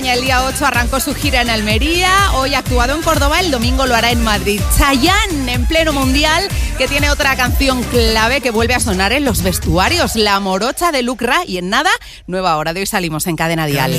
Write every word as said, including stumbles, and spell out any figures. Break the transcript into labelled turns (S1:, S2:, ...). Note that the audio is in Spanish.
S1: El día ocho arrancó su gira en Almería, hoy ha actuado en Córdoba, el domingo lo hará en Madrid. Chayanne, en pleno mundial, que tiene otra canción clave que vuelve a sonar en los vestuarios, La Morocha de Lucra, y en nada, nueva hora de hoy salimos en Cadena Dial.